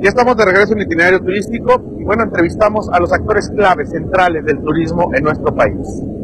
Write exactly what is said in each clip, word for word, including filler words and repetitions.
Ya estamos de regreso en Itinerario Turístico y bueno, entrevistamos a los actores claves centrales del turismo en nuestro país.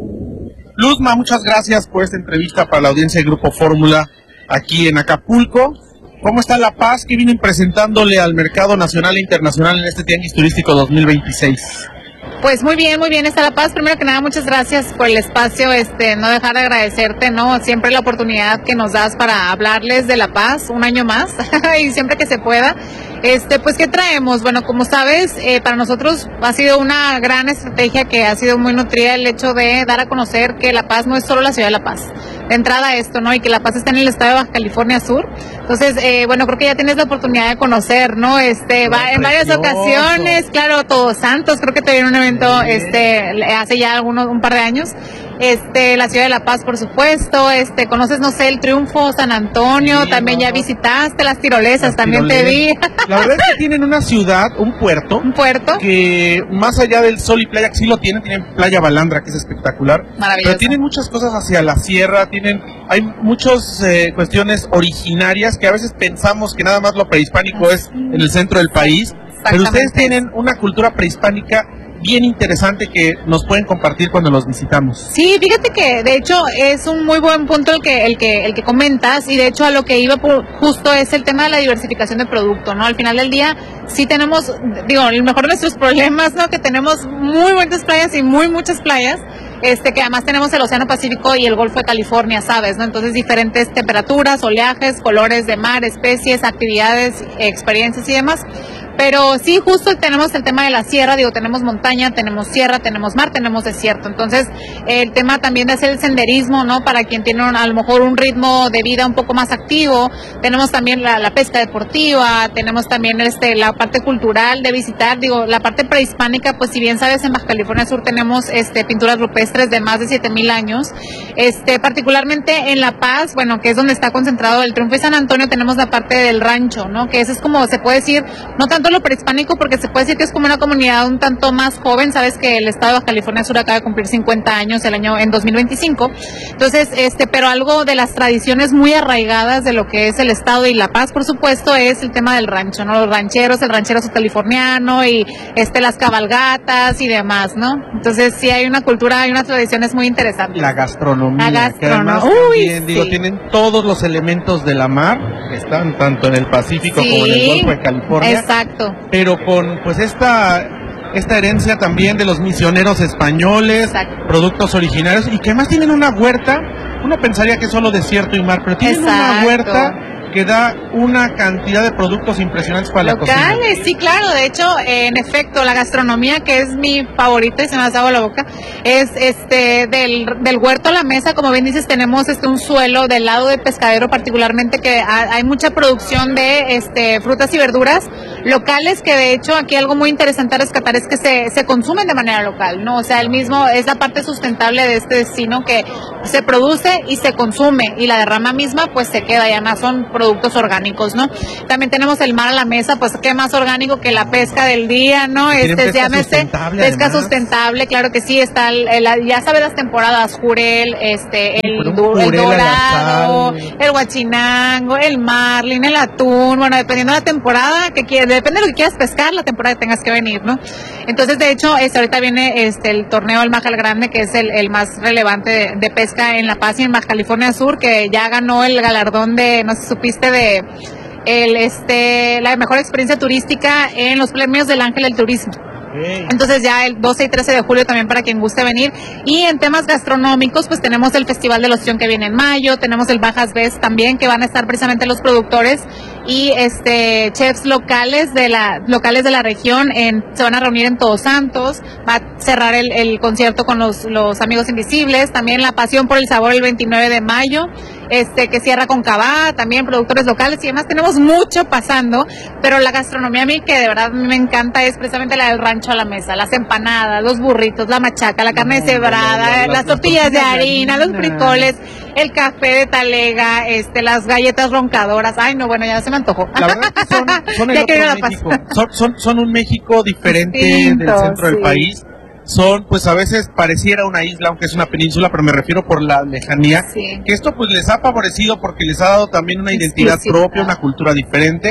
Luzma, muchas gracias por esta entrevista para la audiencia del Grupo Fórmula aquí en Acapulco. ¿Cómo está La Paz? ¿Qué vienen presentándole al mercado nacional e internacional en este Tianguis Turístico dos mil veintiséis? Pues muy bien, muy bien está La Paz. Primero que nada, muchas gracias por el espacio, este, no dejar de agradecerte, ¿no? Siempre la oportunidad que nos das para hablarles de La Paz, un año más, y siempre que se pueda. Este, pues, ¿qué traemos? Bueno, como sabes, eh, para nosotros ha sido una gran estrategia que ha sido muy nutrida el hecho de dar a conocer que La Paz no es solo la ciudad de La Paz. De entrada esto, ¿no? Y que La Paz está en el estado de Baja California Sur. Entonces, eh, bueno, creo que ya tienes la oportunidad de conocer, ¿no? Este, va en varias ocasiones, claro, Todos Santos, creo que te viene un evento, este, hace ya algunos, un par de años. Este, la ciudad de La Paz, por supuesto, este, conoces, no sé, el Triunfo, San Antonio, sí, también no, ya visitaste las tirolesas, las también tirolesas. Te vi. La verdad es que tienen una ciudad, un puerto, un puerto, que más allá del sol y playa, que sí lo tienen, tienen Playa Balandra, que es espectacular, pero tienen muchas cosas hacia la sierra, tienen, hay muchas eh, cuestiones originarias que a veces pensamos que nada más lo prehispánico es en el centro del país, pero ustedes tienen una cultura prehispánica bien interesante que nos pueden compartir cuando los visitamos. Sí, fíjate que de hecho es un muy buen punto el que el que el que comentas, y de hecho a lo que iba por, justo es el tema de la diversificación de producto, ¿no? Al final del día sí tenemos, digo, el mejor de nuestros problemas, ¿no? Que tenemos muy buenas playas y muy muchas playas. Este, que además tenemos el Océano Pacífico y el Golfo de California, ¿sabes? ¿No? Entonces diferentes temperaturas, oleajes, colores de mar, especies, actividades, experiencias y demás. Pero sí, justo tenemos el tema de la sierra, digo, tenemos montaña, tenemos sierra, tenemos mar, tenemos desierto. Entonces, el tema también de hacer el senderismo, ¿no? Para quien tiene un, a lo mejor un ritmo de vida un poco más activo. Tenemos también la, la pesca deportiva, tenemos también este la parte cultural de visitar, digo, la parte prehispánica, pues si bien sabes, en Baja California Sur tenemos este pinturas rupestres de más de siete mil años. Este, particularmente en La Paz, bueno, que es donde está concentrado el Triunfo y San Antonio, tenemos la parte del rancho, ¿no? Que eso es como, se puede decir, no tanto lo prehispánico, porque se puede decir que es como una comunidad un tanto más joven. Sabes que el estado de Baja California Sur acaba de cumplir cincuenta años el año en dos mil veinticinco. Entonces, este, pero algo de las tradiciones muy arraigadas de lo que es el estado y La Paz, por supuesto, es el tema del rancho, ¿no? Los rancheros, el ranchero californiano y este las cabalgatas y demás, ¿no? Entonces, sí hay una cultura, hay unas tradiciones muy interesantes. La gastronomía, La gastronomía. Que además también, digo, sí, tienen todos los elementos de la mar, que están tanto en el Pacífico, sí, como en el Golfo de California. Exacto. Pero con pues esta esta herencia también de los misioneros españoles, exacto, productos originarios, y que además tienen una huerta. Uno pensaría que es solo desierto y mar, pero tienen, exacto, una huerta que da una cantidad de productos impresionantes para locales, la cocina. Sí, claro, de hecho, eh, en efecto, la gastronomía, que es mi favorita y se me ha dado la boca, es este del, del huerto a la mesa. Como bien dices, tenemos este un suelo del lado de Pescadero, particularmente, que ha, hay mucha producción de este frutas y verduras locales, que de hecho aquí algo muy interesante a rescatar es que se, se consumen de manera local, ¿no? O sea, el mismo, es la parte sustentable de este destino, que se produce y se consume, y la derrama misma pues se queda, y además son productos orgánicos, ¿no? También tenemos el mar a la mesa, pues qué más orgánico que la pesca del día, ¿no? Este, se llama este pesca además. Sustentable, claro que sí, está el, el, ya sabes las temporadas, jurel, este, el, el, du, el dorado, el guachinango, el marlin, el atún, bueno, dependiendo de la temporada que quieras, depende de lo que quieras pescar, la temporada que tengas que venir, ¿no? Entonces, de hecho, este, ahorita viene este el torneo del Majal Grande, que es el, el más relevante de, de pesca en La Paz y en Baja California Sur, que ya ganó el galardón de, no sé si supiste, de el este la mejor experiencia turística en los premios del Ángel del Turismo. Entonces ya el doce y trece de julio también para quien guste venir. Y en temas gastronómicos, pues tenemos el Festival de la Ostión que viene en mayo, tenemos el Bajas Best también, que van a estar precisamente los productores y este chefs locales de la locales de la región, en, se van a reunir en Todos Santos, va a cerrar el, el concierto con los, los Amigos Invisibles, también la Pasión por el Sabor el veintinueve de mayo, este que cierra con Cabá, también productores locales y demás. Tenemos mucho pasando, pero la gastronomía a mí que de verdad me encanta es precisamente la del rancho a la mesa, las empanadas, los burritos, la machaca, la carne cebrada, las tortillas de harina, los frijoles, el café de talega, este, las galletas roncadoras. Ay, no, bueno, ya se me antojó. La verdad que son, son el otro México. Son, son, son un México diferente Distinto, del centro sí. del país. Son, pues a veces pareciera una isla, aunque es una península, pero me refiero por la lejanía, sí. que esto pues les ha favorecido porque les ha dado también una identidad sí, sí, propia, sí. una cultura diferente.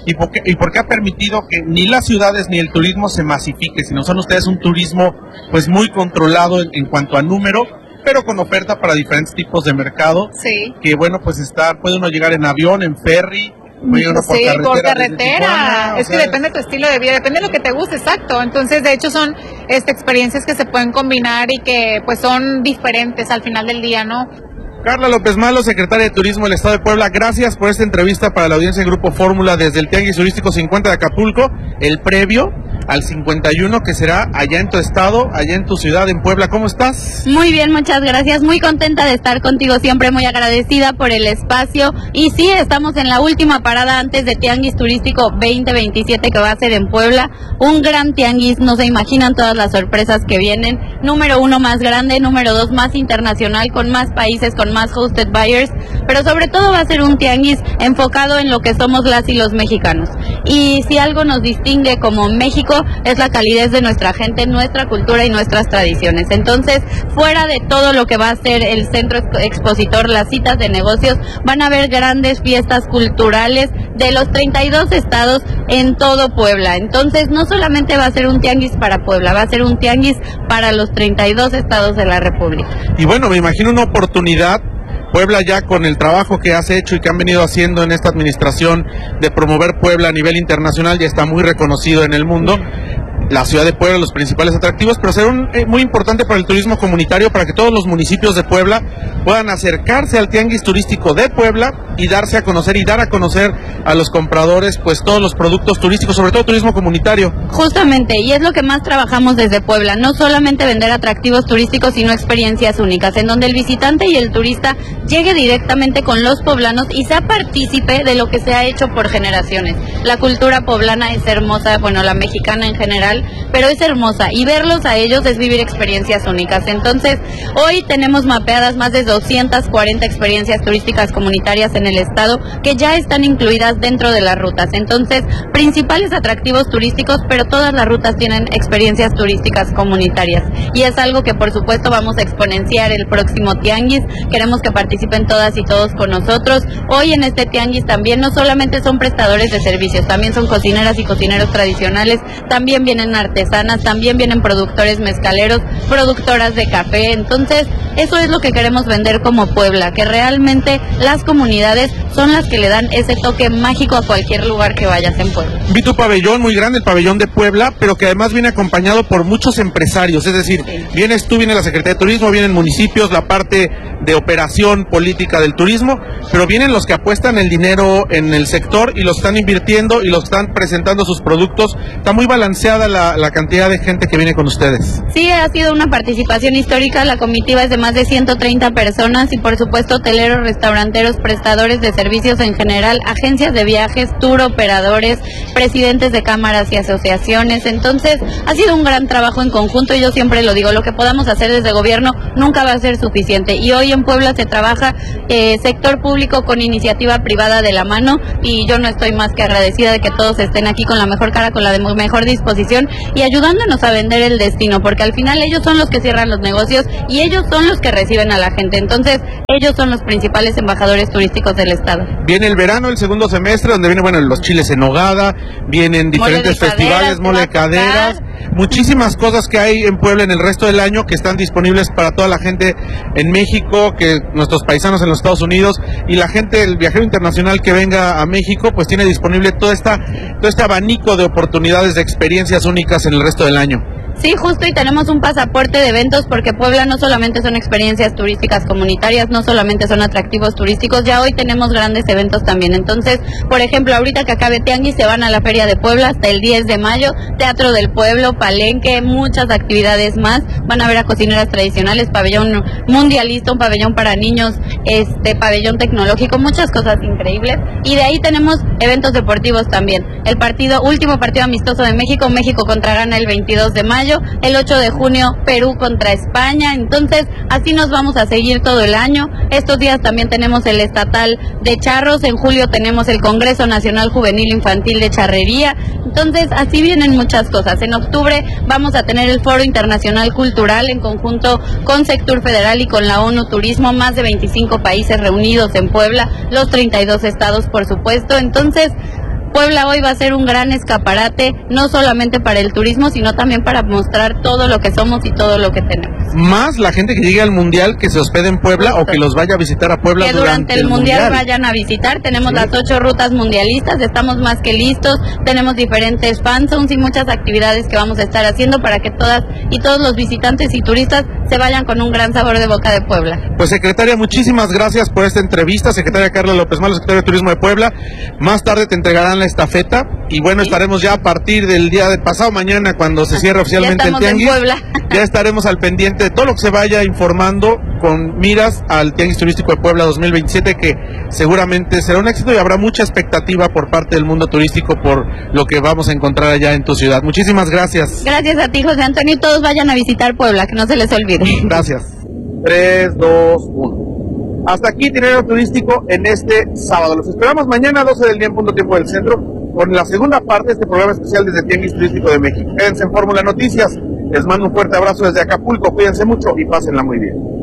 y por qué, y por qué ha permitido que ni las ciudades ni el turismo se masifique, sino son ustedes un turismo pues muy controlado en, en cuanto a número, pero con oferta para diferentes tipos de mercado. Sí. Que bueno, pues está, puede uno llegar en avión, en ferry, puede uno por sí, carretera. por carretera. Tijuana, es sea, que depende de tu estilo de vida, depende de lo que te guste, exacto. Entonces, de hecho, son este, experiencias que se pueden combinar y que pues son diferentes al final del día, ¿no? Carla López Malo, secretaria de Turismo del Estado de Puebla, gracias por esta entrevista para la audiencia de Grupo Fórmula desde el Tianguis Turístico cincuenta de Acapulco, el previo al cincuenta y uno que será allá en tu estado, allá en tu ciudad, en Puebla. ¿Cómo estás? Muy bien, muchas gracias, muy contenta de estar contigo, siempre muy agradecida por el espacio. Y sí, estamos en la última parada antes de Tianguis Turístico veinte veintisiete que va a ser en Puebla, un gran tianguis, no se imaginan todas las sorpresas que vienen, número uno más grande, número dos más internacional, con más países, con más hosted buyers, pero sobre todo va a ser un tianguis enfocado en lo que somos las y los mexicanos. Y si algo nos distingue como México es la calidez de nuestra gente, nuestra cultura y nuestras tradiciones. Entonces, fuera de todo lo que va a ser el centro expositor, las citas de negocios, van a haber grandes fiestas culturales de los treinta y dos estados en todo Puebla. Entonces, no solamente va a ser un tianguis para Puebla, va a ser un tianguis para los treinta y dos estados de la República. Y bueno, me imagino una oportunidad. Puebla ya con el trabajo que has hecho y que han venido haciendo en esta administración de promover Puebla a nivel internacional, ya está muy reconocido en el mundo. La ciudad de Puebla, los principales atractivos, pero será un, eh, muy importante para el turismo comunitario, para que todos los municipios de Puebla puedan acercarse al tianguis turístico de Puebla y darse a conocer y dar a conocer a los compradores pues todos los productos turísticos, sobre todo turismo comunitario. Justamente, y es lo que más trabajamos desde Puebla, no solamente vender atractivos turísticos, sino experiencias únicas, en donde el visitante y el turista llegue directamente con los poblanos y sea partícipe de lo que se ha hecho por generaciones. La cultura poblana es hermosa, bueno, la mexicana en general, pero es hermosa y verlos a ellos es vivir experiencias únicas. Entonces, hoy tenemos mapeadas más de doscientas cuarenta experiencias turísticas comunitarias en el estado que ya están incluidas dentro de las rutas. Entonces, principales atractivos turísticos, pero todas las rutas tienen experiencias turísticas comunitarias. Y es algo que por supuesto vamos a exponenciar el próximo tianguis. Queremos que participen todas y todos con nosotros. Hoy en este tianguis también no solamente son prestadores de servicios, también son cocineras y cocineros tradicionales, también vienen artesanas, también vienen productores mezcaleros, productoras de café. Entonces, eso es lo que queremos vender como Puebla, que realmente las comunidades son las que le dan ese toque mágico a cualquier lugar que vayas en Puebla. Vi tu pabellón muy grande, el pabellón de Puebla, pero que además viene acompañado por muchos empresarios, es decir, sí. vienes tú, viene la Secretaría de Turismo, vienen municipios, la parte de operación política del turismo, pero vienen los que apuestan el dinero en el sector y los están invirtiendo y los están presentando sus productos. Está muy balanceada la, la cantidad de gente que viene con ustedes. Sí, ha sido una participación histórica, la comitiva es de más de ciento treinta personas y por supuesto hoteleros, restauranteros, prestadores de servicios en general, agencias de viajes, tour operadores, presidentes de cámaras y asociaciones. Entonces, ha sido un gran trabajo en conjunto y yo siempre lo digo, lo que podamos hacer desde gobierno nunca va a ser suficiente. Y hoy en Puebla se trabaja eh, sector público con iniciativa privada de la mano y yo no estoy más que agradecida de que todos estén aquí con la mejor cara, con la de mejor disposición y ayudándonos a vender el destino, porque al final ellos son los que cierran los negocios y ellos son los que reciben a la gente. Entonces, ellos son los principales embajadores turísticos del estado. Viene el verano, el segundo semestre, donde vienen, bueno, los chiles en nogada, vienen diferentes mole festivales, mole de caderas, muchísimas cosas que hay en Puebla en el resto del año que están disponibles para toda la gente en México, que nuestros paisanos en los Estados Unidos y la gente, el viajero internacional que venga a México, pues tiene disponible toda esta, todo este abanico de oportunidades de experiencias únicas en el resto del año. Sí, justo, y tenemos un pasaporte de eventos porque Puebla no solamente son experiencias turísticas comunitarias, no solamente son atractivos turísticos, ya hoy tenemos grandes eventos también. Entonces, por ejemplo, ahorita que acabe Tianguis se van a la Feria de Puebla hasta el diez de mayo, Teatro del Pueblo, Palenque, muchas actividades más. Van a ver a cocineras tradicionales, pabellón mundialista, un pabellón para niños, este pabellón tecnológico, muchas cosas increíbles. Y de ahí tenemos eventos deportivos también. El partido, último partido amistoso de México, México contra Ghana el veintidós de mayo. El ocho de junio Perú contra España. Entonces así nos vamos a seguir todo el año. Estos días también tenemos el estatal de charros, en julio tenemos el Congreso Nacional Juvenil Infantil de Charrería. Entonces así vienen muchas cosas. En octubre vamos a tener el Foro Internacional Cultural en conjunto con Sectur Federal y con la ONU Turismo, más de veinticinco países reunidos en Puebla, los treinta y dos estados por supuesto. Entonces Puebla hoy va a ser un gran escaparate, no solamente para el turismo, sino también para mostrar todo lo que somos y todo lo que tenemos. Más la gente que llegue al Mundial, que se hospede en Puebla o que los vaya a visitar a Puebla que durante, durante el, el mundial, mundial vayan a visitar. Tenemos sí. las ocho rutas mundialistas, estamos más que listos, tenemos diferentes fanzones y muchas actividades que vamos a estar haciendo para que todas y todos los visitantes y turistas se vayan con un gran sabor de boca de Puebla. Pues secretaria, muchísimas gracias por esta entrevista, secretaria Carla López Malo, secretaria de Turismo de Puebla. Más tarde te entregarán la estafeta y bueno, sí. estaremos ya a partir del día de pasado mañana cuando se cierre oficialmente el Tianguis. En Puebla. Ya estaremos al pendiente de todo lo que se vaya informando con miras al Tianguis Turístico de Puebla dos mil veintisiete, que seguramente será un éxito y habrá mucha expectativa por parte del mundo turístico por lo que vamos a encontrar allá en tu ciudad. Muchísimas gracias. Gracias a ti, José Antonio, y todos vayan a visitar Puebla, que no se les olvide. Gracias. tres, dos, uno. Hasta aquí Itinerario Turístico en este sábado. Los esperamos mañana a doce del día en punto tiempo del centro con la segunda parte de este programa especial desde Tianguis Turístico de México. Quédense en Fórmula Noticias. Les mando un fuerte abrazo desde Acapulco. Cuídense mucho y pásenla muy bien.